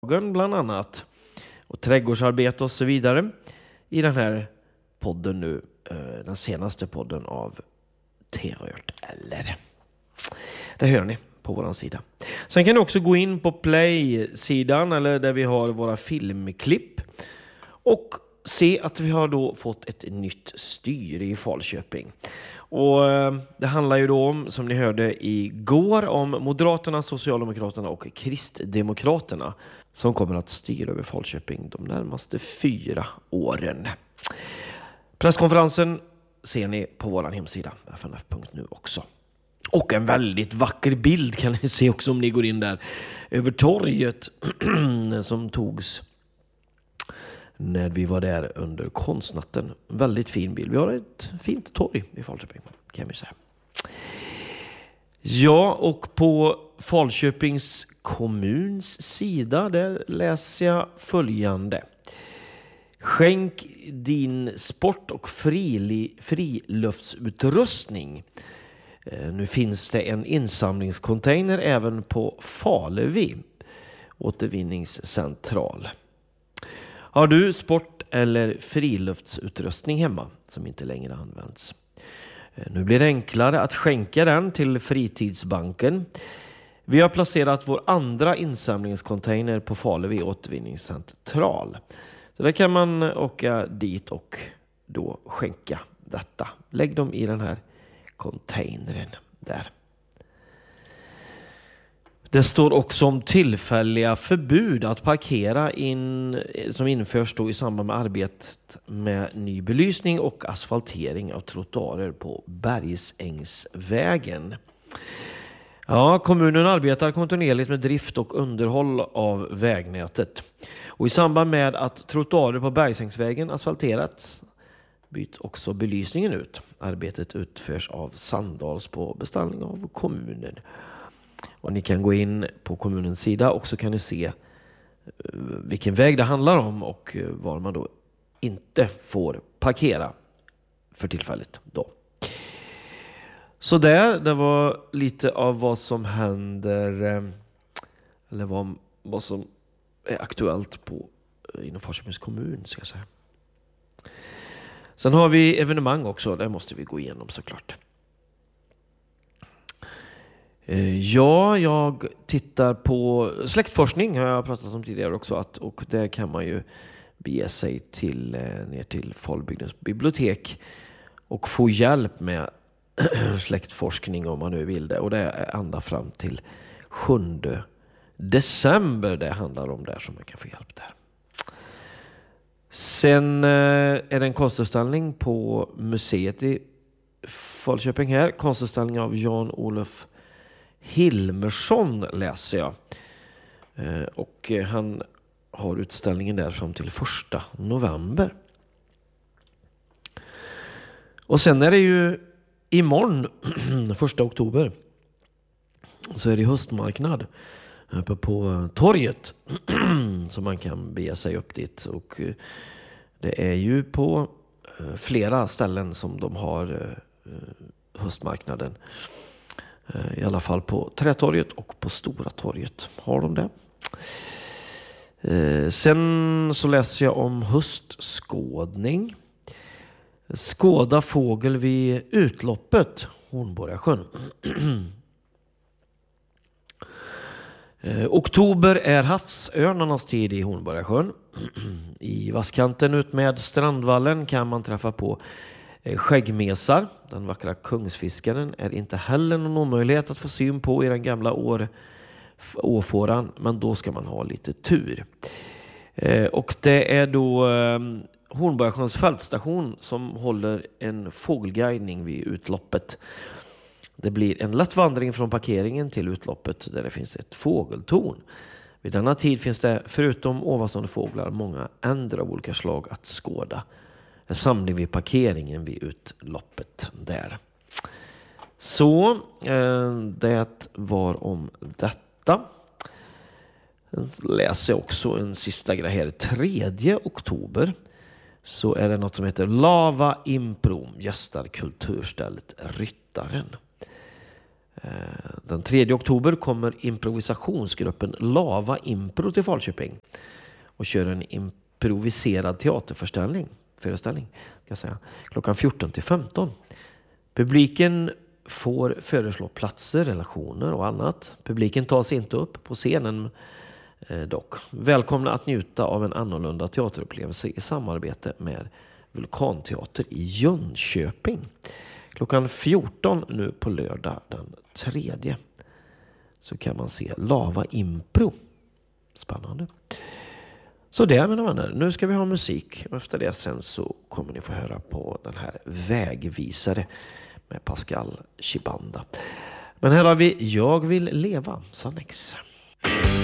bland annat och trädgårdsarbete och så vidare i den här podden nu, den senaste podden av T-rört eller. Det hör ni på våran sida. Sen kan ni också gå in på Play-sidan eller där vi har våra filmklipp och se att vi har då fått ett nytt styre i Falköping. Och det handlar ju då om, som ni hörde igår, om Moderaterna, Socialdemokraterna och Kristdemokraterna som kommer att styra över Falköping de närmaste 4 åren. Presskonferensen ser ni på vår hemsida fnf.nu också. Och en väldigt vacker bild kan ni se också om ni går in där över torget som togs när vi var där under konstnatten. En väldigt fin bild. Vi har ett fint torg i Falköping kan vi säga. Ja, och på Falköpings kommuns sida där läser jag följande. Skänk din sport- och friluftsutrustning. Nu finns det en insamlingscontainer även på Falevi återvinningscentral. Har du sport- eller friluftsutrustning hemma som inte längre används? Nu blir det enklare att skänka den till Fritidsbanken. Vi har placerat vår andra insamlingscontainer på Falevi återvinningscentral. Så där kan man åka dit och då skänka detta. Lägg dem i den här containern där. Det står också om tillfälliga förbud att parkera som införs då i samband med arbetet med ny belysning och asfaltering av trottoarer på Bergsängsvägen. Ja, kommunen arbetar kontinuerligt med drift och underhåll av vägnätet. Och i samband med att trottoarer på Bergsängsvägen asfalterats byts också belysningen ut. Arbetet utförs av Sandals på beställning av kommunen. Och ni kan gå in på kommunens sida och så kan ni se vilken väg det handlar om och var man då inte får parkera för tillfället då. Så det var lite av vad som händer eller vad som är aktuellt inom Falköpings kommun ska jag säga. Sen har vi evenemang också, det måste vi gå igenom såklart. Ja, jag tittar på släktforskning har jag pratat om tidigare också och där kan man ju bege sig ner till Falbygdens bibliotek och få hjälp med släktforskning om man nu vill det och det är ända fram till 7 december det handlar om där som man kan få hjälp där. Sen är det en konstutställning på museet i Falköping här. Konstutställning av Jan-Olof Hilmersson läser jag. Och han har utställningen där fram till 1 november. Och sen är det ju imorgon 1 oktober så är det höstmarknad uppe på torget så man kan bege sig upp dit och det är ju på flera ställen som de har höstmarknaden. I alla fall på Trätorget och på Stora torget har de det. Sen så läser jag om höstskådning. Skåda fågel vid utloppet Hornborgasjön. Oktober är havsörnarnas tid i Hornborgasjön. I vasskanten ut med Strandvallen kan man träffa på skäggmesar. Den vackra kungsfiskaren är inte heller någon omöjlighet att få syn på i den gamla åfåran, men då ska man ha lite tur. Och det är då Hornborgasjöns fältstation som håller en fågelguidning vid utloppet. Det blir en lätt vandring från parkeringen till utloppet där det finns ett fågeltorn. Vid denna tid finns det förutom ovanstående fåglar många andra av olika slag att skåda. En samling vid parkeringen vid utloppet där. Så det var om detta. Läser jag också en sista grej här. 3 oktober så är det något som heter Lava Impro. Gästar kulturstället Ryttaren. Den 3 oktober kommer improvisationsgruppen Lava Impro till Falköping och kör en improviserad teaterföreställning ska jag säga, klockan 14-15. Publiken får föreslå platser, relationer och annat. Publiken tas inte upp på scenen dock. Välkomna att njuta av en annorlunda teaterupplevelse i samarbete med Vulkanteater i Jönköping. Klockan 14 nu på lördag den 3 så kan man se Lava Impro. Spännande. Så där mina vänner, nu ska vi ha musik och efter det sen så kommer ni få höra på den här Vägvisare med Pascal Chibanda. Men här har vi Jag vill leva, Sannex.